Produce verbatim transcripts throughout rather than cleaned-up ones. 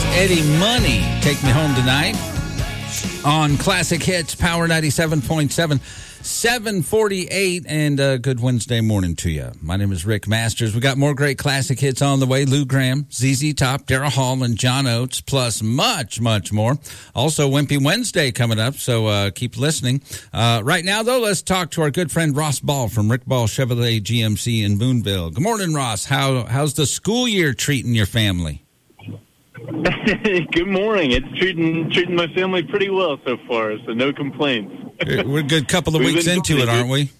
Eddie Money, Take Me Home Tonight, on Classic Hits, Power ninety-seven point seven, seven forty-eight, and a good Wednesday morning to you. My name is Rick Masters. We got more great classic hits on the way. Lou Gramm, Z Z Top, Daryl Hall, and John Oates, plus much, much more. Also, Wimpy Wednesday coming up, so uh, keep listening. Uh, right now, though, let's talk to our good friend Ross Ball from Rick Ball Chevrolet G M C in Boonville. Good morning, Ross. How How's the school year treating your family? Good morning. It's treating treating my family pretty well so far, so no complaints. We're a good couple of We've weeks into it, aren't we?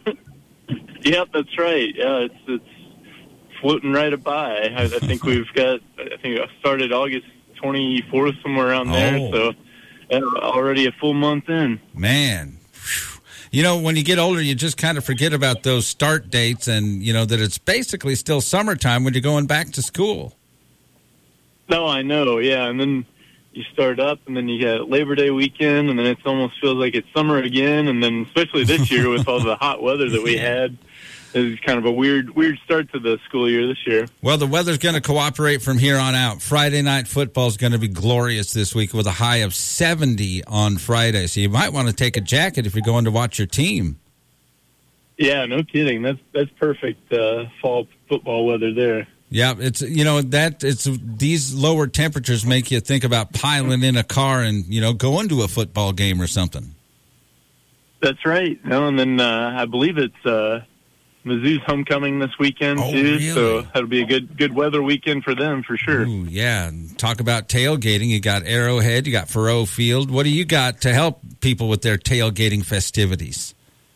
Yep, that's right. Yeah, it's it's floating right by. I, I think we've got. I think I started August twenty-fourth, somewhere around there. Oh. So uh, already a full month in. Man. You know, when you get older, you just kind of forget about those start dates and, you know, that it's basically still summertime when you're going back to school. No, I know, yeah. And then you start up, and then you get Labor Day weekend, and then it almost feels like it's summer again. And then especially this year with all the hot weather that we had, it's kind of a weird weird start to the school year this year. Well, the weather's going to cooperate from here on out. Friday night football is going to be glorious this week with a high of seventy on Friday. So you might want to take a jacket if you're going to watch your team. Yeah, no kidding. That's that's perfect uh, fall football weather there. Yeah, it's, you know, that it's these lower temperatures make you think about piling in a car and, you know, going to a football game or something. That's right. No, and then uh, I believe it's uh, Mizzou's homecoming this weekend oh, too, really? So that'll be a good good weather weekend for them for sure. Ooh, yeah, talk about tailgating. You got Arrowhead, you got Faroe Field. What do you got to help people with their tailgating festivities?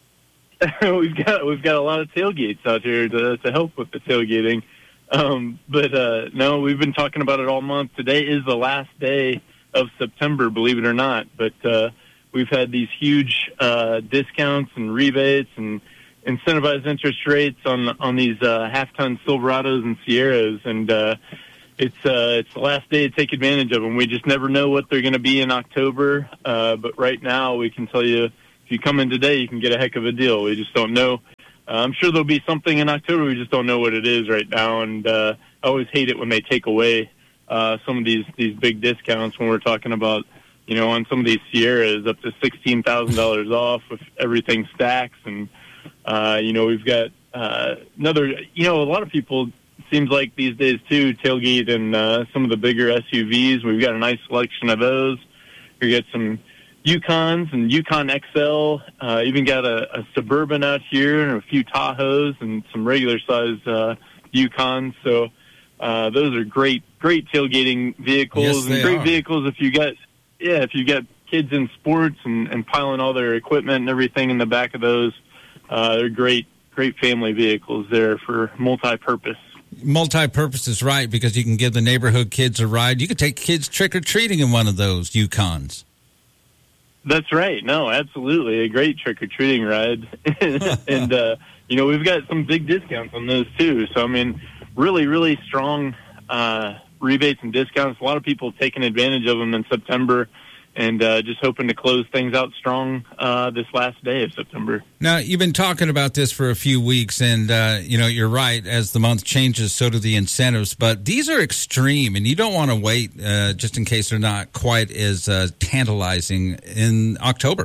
we've got we've got a lot of tailgates out here to to help with the tailgating. Um, but, uh, no, we've been talking about it all month. Today is the last day of September, believe it or not. But, uh, we've had these huge, uh, discounts and rebates and incentivized interest rates on, on these, uh, half-ton Silverados and Sierras. And, uh, it's, uh, it's the last day to take advantage of them. We just never know what they're going to be in October. Uh, but right now we can tell you, if you come in today, you can get a heck of a deal. We just don't know. Uh, I'm sure there'll be something in October. We just don't know what it is right now. And uh, I always hate it when they take away uh, some of these, these big discounts when we're talking about, you know, on some of these Sierras up to sixteen thousand dollars off if everything stacks. And, uh, you know, we've got uh, another, you know, a lot of people, it seems like these days, too, tailgate in uh, some of the bigger S U Vs. We've got a nice selection of those. We get some Yukons and Yukon X L, uh, even got a, a Suburban out here and a few Tahoes and some regular size uh, Yukons. So uh, those are great, great tailgating vehicles Yes, and they great are. vehicles if you got, yeah, if you got kids in sports and, and piling all their equipment and everything in the back of those. Uh, they're great, great family vehicles there for multi-purpose. Multi-purpose is right because you can give the neighborhood kids a ride. You could take kids trick-or-treating in one of those Yukons. That's right. No, absolutely. A great trick-or-treating ride. and, uh, you know, we've got some big discounts on those, too. So, I mean, really, really strong uh, rebates and discounts. A lot of people taking advantage of them in September and uh, just hoping to close things out strong uh, this last day of September. Now, you've been talking about this for a few weeks, and, uh, you know, you're right. As the month changes, so do the incentives. But these are extreme, and you don't want to wait uh, just in case they're not quite as uh, tantalizing in October.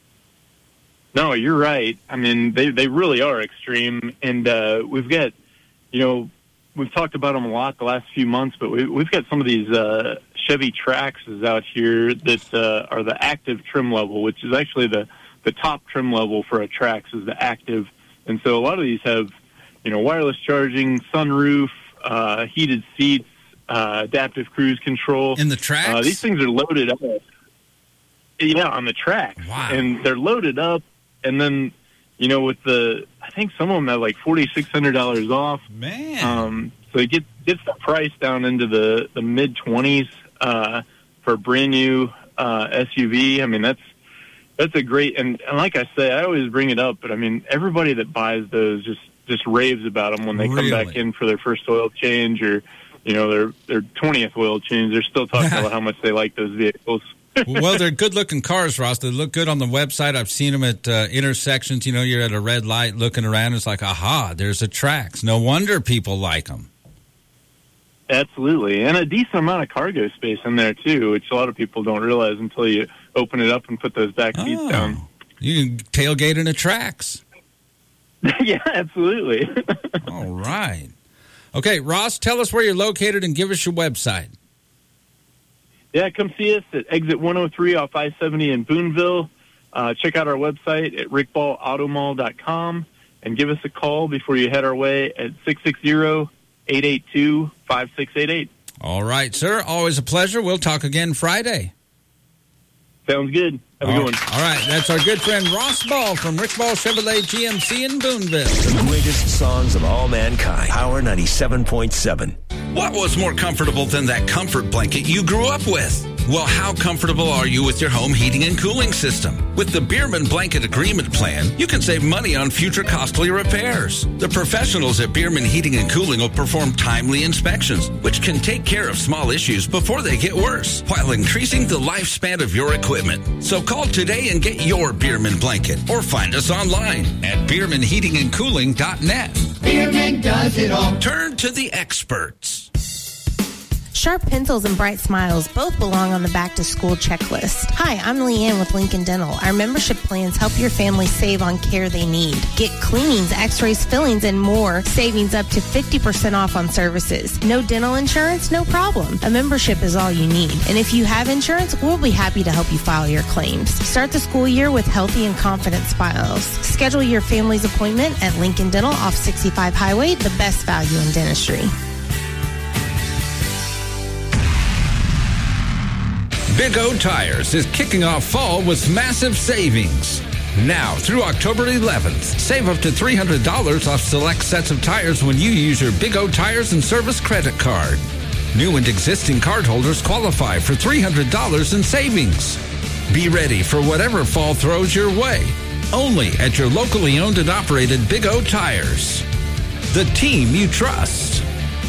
No, you're right. I mean, they, they really are extreme. And uh, we've got, you know, we've talked about them a lot the last few months, but we, we've got some of these uh, Chevy Traxes out here that uh, are the active trim level, which is actually the, the top trim level for a Trax is the active. And so a lot of these have, you know, wireless charging, sunroof, uh, heated seats, uh, adaptive cruise control. In the Trax? Uh, these things are loaded up. Yeah, on the Trax. Wow. And they're loaded up, and then, you know, with the, I think some of them have like forty-six hundred dollars off. Man. Um, so it gets, gets the price down into the, the mid-twenties uh, for a brand new uh, S U V. I mean, that's that's a great, and, and like I say, I always bring it up, but I mean, everybody that buys those just, just raves about them when they Really? come back in for their first oil change or, you know, their, their twentieth oil change. They're still talking about how much they like those vehicles. Well, they're good-looking cars, Ross. They look good on the website. I've seen them at uh, intersections. You know, you're at a red light looking around. It's like, aha, there's a Trax. No wonder people like them. Absolutely, and a decent amount of cargo space in there, too, which a lot of people don't realize until you open it up and put those back seats Oh. down. You can tailgate in the tracks. Yeah, absolutely. All right. Okay, Ross, tell us where you're located and give us your website. Yeah, come see us at exit one oh three off I seventy in Boonville. Uh, check out our website at rick ball auto mall dot com and give us a call before you head our way at six six zero, eight eight two, five six eight eight. All right, sir. Always a pleasure. We'll talk again Friday. Sounds good. Have a All good one. All right, that's our good friend Ross Ball from Rick Ball Chevrolet G M C in Boonville. The greatest songs of all mankind. Power ninety-seven point seven. What was more comfortable than that comfort blanket you grew up with? Well, how comfortable are you with your home heating and cooling system? With the Bierman Blanket Agreement Plan, you can save money on future costly repairs. The professionals at Bierman Heating and Cooling will perform timely inspections, which can take care of small issues before they get worse, while increasing the lifespan of your equipment. So call today and get your Bierman blanket, or find us online at bierman heating and cooling dot net. Bierman does it all. Turn to the experts. Sharp pencils and bright smiles both belong on the back-to-school checklist. Hi, I'm Leanne with Lincoln Dental. Our membership plans help your family save on care they need. Get cleanings, x-rays, fillings, and more. Savings up to fifty percent off on services. No dental insurance? No problem. A membership is all you need. And if you have insurance, we'll be happy to help you file your claims. Start the school year with healthy and confident smiles. Schedule your family's appointment at Lincoln Dental off sixty-five Highway, the best value in dentistry. Big O Tires is kicking off fall with massive savings. Now through October eleventh, save up to three hundred dollars off select sets of tires when you use your Big O Tires and Service credit card. New and existing cardholders qualify for three hundred dollars in savings. Be ready for whatever fall throws your way. Only at your locally owned and operated Big O Tires. The team you trust.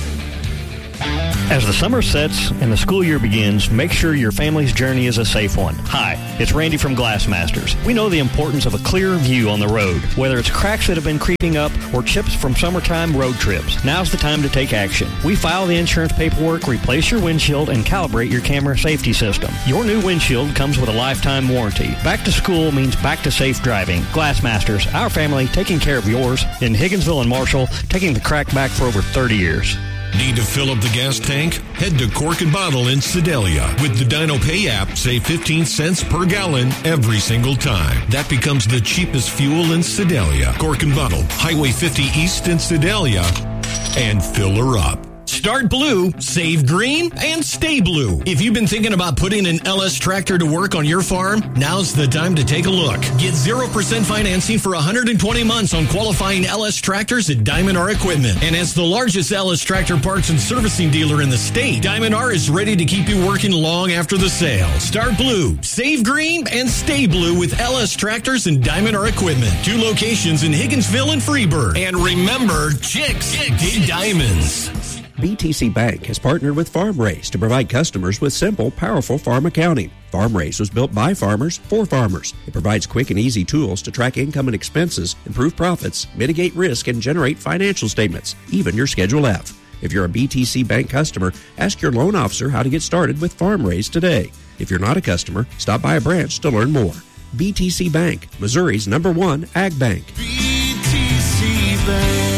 As the summer sets and the school year begins, make sure your family's journey is a safe one. Hi, it's Randy from Glassmasters. We know the importance of a clear view on the road. Whether it's cracks that have been creeping up or chips from summertime road trips, now's the time to take action. We file the insurance paperwork, replace your windshield, and calibrate your camera safety system. Your new windshield comes with a lifetime warranty. Back to school means back to safe driving. Glassmasters, our family taking care of yours. In Higginsville and Marshall, taking the crack back for over thirty years. Need to fill up the gas tank? Head to Cork and Bottle in Sedalia. With the Dino Pay app, save fifteen cents per gallon every single time. That becomes the cheapest fuel in Sedalia. Cork and Bottle, Highway fifty East in Sedalia, and fill her up. Start blue, save green, and stay blue. If you've been thinking about putting an L S tractor to work on your farm, now's the time to take a look. Get zero percent financing for one hundred twenty months on qualifying L S tractors at Diamond R Equipment. And as the largest L S tractor parts and servicing dealer in the state, Diamond R is ready to keep you working long after the sale. Start blue, save green, and stay blue with L S tractors and Diamond R Equipment. Two locations in Higginsville and Freeburg. And remember, chicks dig diamonds. B T C Bank has partnered with FarmRaise to provide customers with simple, powerful farm accounting. FarmRaise was built by farmers for farmers. It provides quick and easy tools to track income and expenses, improve profits, mitigate risk, and generate financial statements, even your Schedule F. If you're a B T C Bank customer, ask your loan officer how to get started with FarmRaise today. If you're not a customer, stop by a branch to learn more. B T C Bank, Missouri's number one ag bank. B T C Bank.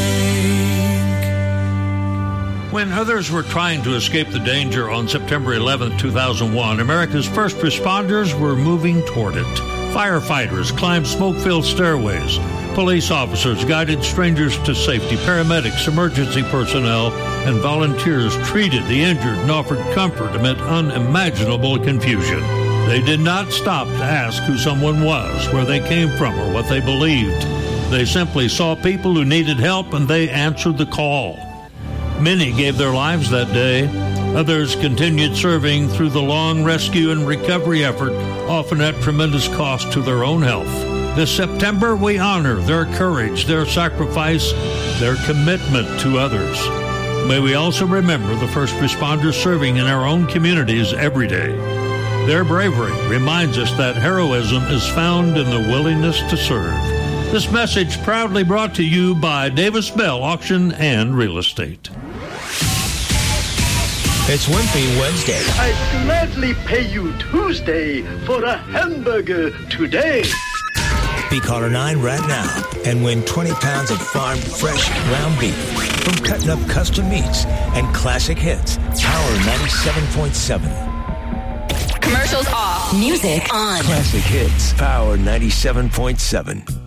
When others were trying to escape the danger on September eleventh, two thousand one, America's first responders were moving toward it. Firefighters climbed smoke-filled stairways. Police officers guided strangers to safety. Paramedics, emergency personnel, and volunteers treated the injured and offered comfort amid unimaginable confusion. They did not stop to ask who someone was, where they came from, or what they believed. They simply saw people who needed help, and they answered the call. Many gave their lives that day. Others continued serving through the long rescue and recovery effort, often at tremendous cost to their own health. This September, we honor their courage, their sacrifice, their commitment to others. May we also remember the first responders serving in our own communities every day. Their bravery reminds us that heroism is found in the willingness to serve. This message proudly brought to you by Davis Bell Auction and Real Estate. It's Wimpy Wednesday. I'd gladly pay you Tuesday for a hamburger today. Be caller nine right now and win twenty pounds of farm fresh ground beef from Cutting Up Custom Meats and Classic Hits. Power ninety-seven point seven. Commercials off. Music on. Classic Hits. Power ninety-seven point seven.